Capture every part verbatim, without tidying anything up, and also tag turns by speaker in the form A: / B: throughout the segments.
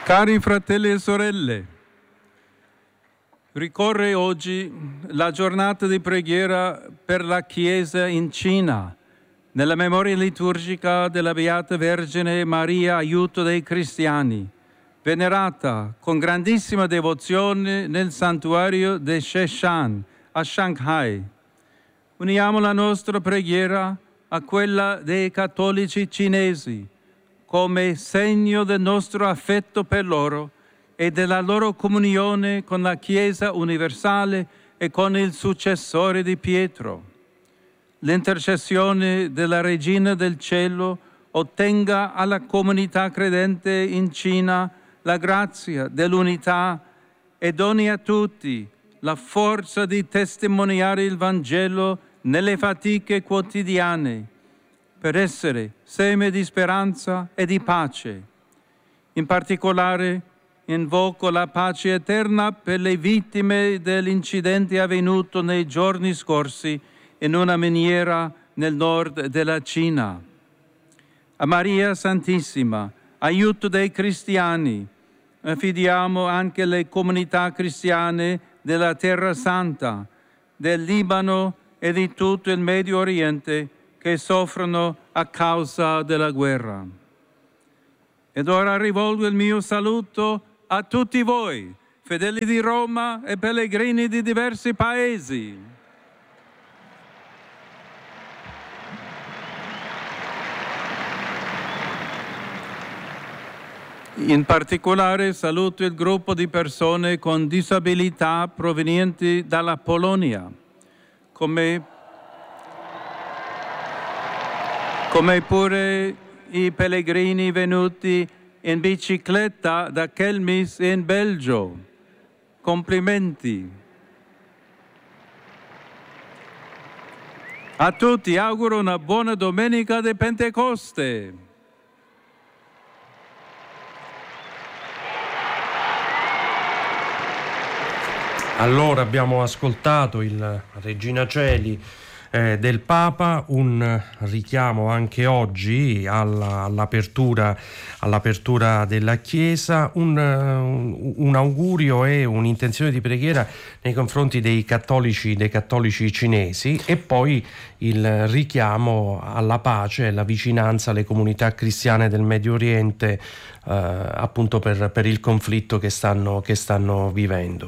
A: Cari fratelli e sorelle, ricorre oggi la giornata di preghiera per la Chiesa in Cina, nella memoria liturgica della Beata Vergine Maria, aiuto dei cristiani, venerata con grandissima devozione nel santuario di Sheshan a Shanghai. Uniamo la nostra preghiera a quella dei cattolici cinesi, come segno del nostro affetto per loro e della loro comunione con la Chiesa universale e con il successore di Pietro. L'intercessione della Regina del Cielo ottenga alla comunità credente in Cina la grazia dell'unità e doni a tutti la forza di testimoniare il Vangelo nelle fatiche quotidiane, per essere seme di speranza e di pace. In particolare, invoco la pace eterna per le vittime dell'incidente avvenuto nei giorni scorsi in una miniera nel nord della Cina. A Maria Santissima, aiuto dei cristiani, affidiamo anche le comunità cristiane della Terra Santa, del Libano e di tutto il Medio Oriente che soffrono a causa della guerra. Ed ora rivolgo il mio saluto a tutti voi, fedeli di Roma e pellegrini di diversi paesi. In particolare saluto il gruppo di persone con disabilità provenienti dalla Polonia, come come pure i pellegrini venuti in bicicletta da Kelmis in Belgio. Complimenti. A tutti auguro una buona domenica di Pentecoste.
B: Allora abbiamo ascoltato il Regina Coeli Eh, del Papa, un richiamo anche oggi alla, all'apertura, all'apertura della Chiesa, un, un, un augurio e un'intenzione di preghiera nei confronti dei cattolici, dei cattolici cinesi, e poi il richiamo alla pace e alla vicinanza alle comunità cristiane del Medio Oriente, eh, appunto per, per il conflitto che stanno, che stanno vivendo.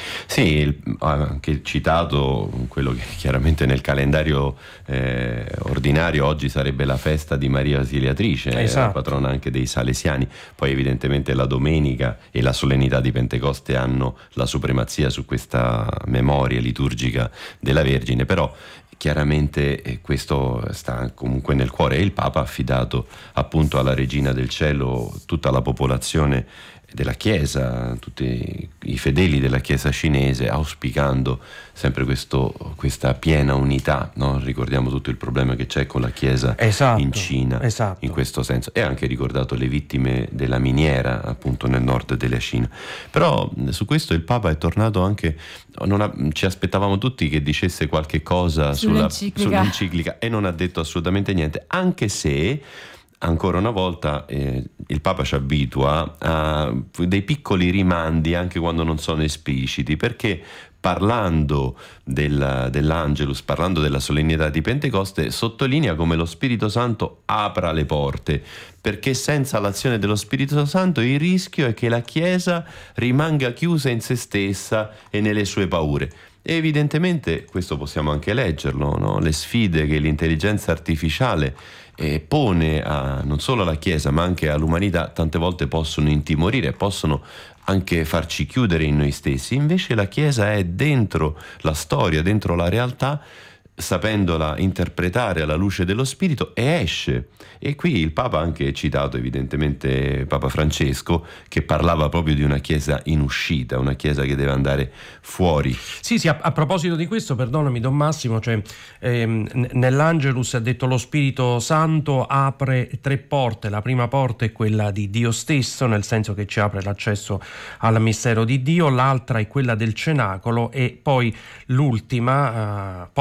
C: Sì, anche citato quello che chiaramente nel calendario eh, ordinario oggi sarebbe la festa di Maria Ausiliatrice, esatto, la patrona anche dei Salesiani. Poi evidentemente la domenica e la solennità di Pentecoste hanno la supremazia su questa memoria liturgica della Vergine, però chiaramente eh, questo sta comunque nel cuore, e il Papa ha affidato appunto alla Regina del Cielo tutta la popolazione della Chiesa, tutti i fedeli della Chiesa cinese, auspicando sempre questo, questa piena unità, no? Ricordiamo tutto il problema che c'è con la Chiesa, esatto, in Cina, esatto, in questo senso, e ha anche ricordato le vittime della miniera appunto nel nord della Cina. Però su questo il Papa è tornato anche, non ha, ci aspettavamo tutti che dicesse qualche cosa sull'enciclica. Sulla, sull'enciclica, e non ha detto assolutamente niente, anche se ancora una volta eh, il Papa ci abitua a dei piccoli rimandi anche quando non sono espliciti, perché parlando del, dell'Angelus, parlando della solennità di Pentecoste, sottolinea come lo Spirito Santo apra le porte, perché senza l'azione dello Spirito Santo il rischio è che la Chiesa rimanga chiusa in se stessa e nelle sue paure. E evidentemente questo possiamo anche leggerlo, no? Le sfide che l'intelligenza artificiale eh, pone a, non solo alla Chiesa ma anche all'umanità, tante volte possono intimorire, possono anche farci chiudere in noi stessi. Invece la Chiesa è dentro la storia, dentro la realtà, sapendola interpretare alla luce dello Spirito, e esce. E qui il Papa ha anche citato evidentemente Papa Francesco, che parlava proprio di una Chiesa in uscita, una Chiesa che deve andare fuori.
B: Sì, sì, a, a proposito di questo, perdonami Don Massimo, cioè, ehm, nell'Angelus ha detto lo Spirito Santo apre tre porte. La prima porta è quella di Dio stesso, nel senso che ci apre l'accesso al mistero di Dio, l'altra è quella del cenacolo, e poi l'ultima uh, porta che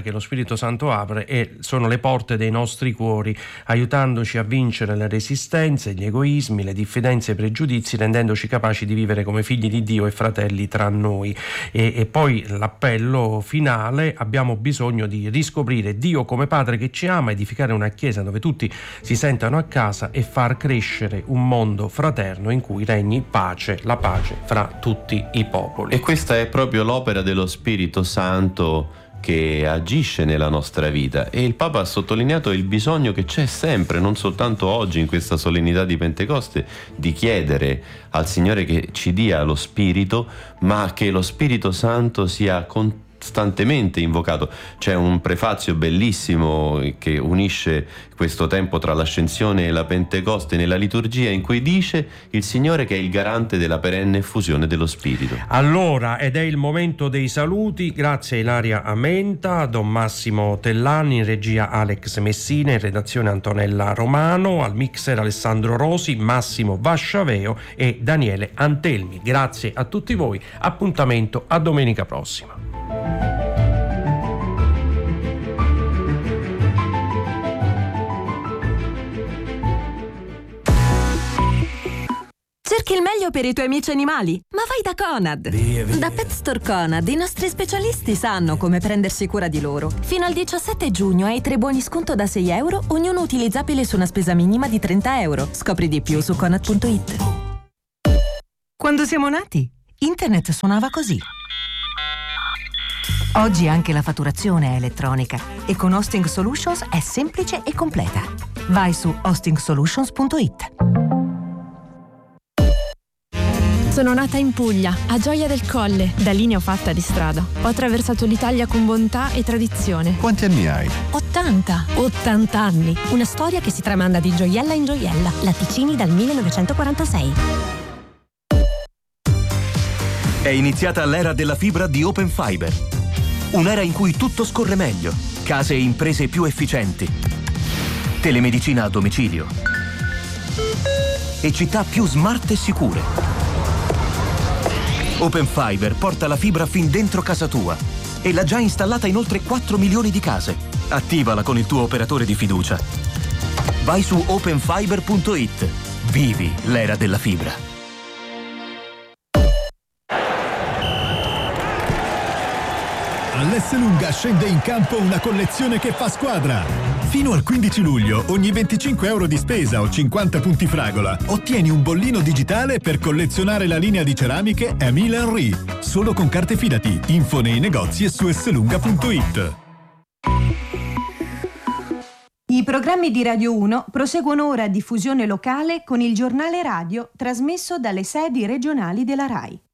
B: che lo Spirito Santo apre e sono le porte dei nostri cuori, aiutandoci a vincere le resistenze, gli egoismi, le diffidenze e i pregiudizi, rendendoci capaci di vivere come figli di Dio e fratelli tra noi. E, e poi l'appello finale: abbiamo bisogno di riscoprire Dio come Padre che ci ama, edificare una chiesa dove tutti si sentano a casa e far crescere un mondo fraterno in cui regni pace, la pace fra tutti i popoli.
C: E questa è proprio l'opera dello Spirito Santo che agisce nella nostra vita, e il Papa ha sottolineato il bisogno che c'è sempre, non soltanto oggi in questa solennità di Pentecoste, di chiedere al Signore che ci dia lo Spirito, ma che lo Spirito Santo sia con costantemente invocato. C'è un prefazio bellissimo che unisce questo tempo tra l'Ascensione e la Pentecoste nella liturgia, in cui dice il Signore che è il garante della perenne effusione dello Spirito.
B: Allora, ed è il momento dei saluti. Grazie a Ilaria Amenta, Don Massimo Tellani, in regia Alex Messina, in redazione Antonella Romano, al mixer Alessandro Rosi, Massimo Vasciaveo e Daniele Antelmi. Grazie a tutti voi, appuntamento a domenica prossima.
D: Cerchi il meglio per i tuoi amici animali? Ma vai da Conad! Via, via. Da Pet Store Conad i nostri specialisti sanno come prendersi cura di loro. Fino al diciassette giugno hai tre buoni sconto da sei euro, ognuno utilizzabile su una spesa minima di trenta euro. Scopri di più su conad punto it.
E: Quando siamo nati, internet suonava così. Oggi anche la fatturazione è elettronica e con Hosting Solutions è semplice e completa. Vai su hosting solutions punto it.
F: Sono nata in Puglia, a Gioia del Colle. Da lì ne ho fatta di strada. Ho attraversato l'Italia con bontà e tradizione.
G: Quanti anni hai?
F: ottanta. ottanta anni. Una storia che si tramanda di gioiella in gioiella. Latticini dal millenovecentoquarantasei.
H: È iniziata l'era della fibra di Open Fiber. Un'era in cui tutto scorre meglio. Case e imprese più efficienti. Telemedicina a domicilio. E città più smart e sicure. Open Fiber porta la fibra fin dentro casa tua e l'ha già installata in oltre quattro milioni di case. Attivala con il tuo operatore di fiducia. Vai su open fiber punto it. Vivi l'era della fibra.
G: All'Esselunga scende in campo una collezione che fa squadra. Fino al quindici luglio, ogni venticinque euro di spesa o cinquanta punti fragola, ottieni un bollino digitale per collezionare la linea di ceramiche Emile Henry. Solo con carte Fidati. Info nei negozi e su esselunga punto it.
I: I programmi di Radio uno proseguono ora a diffusione locale con il giornale radio trasmesso dalle sedi regionali della RAI.